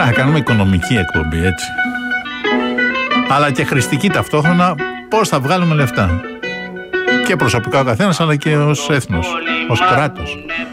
Να κάνουμε οικονομική εκπομπή, έτσι. Αλλά και χρηστική ταυτόχρονα, πώς θα βγάλουμε λεφτά. Και προσωπικά ο καθένας, αλλά και ως έθνος, ως κράτος.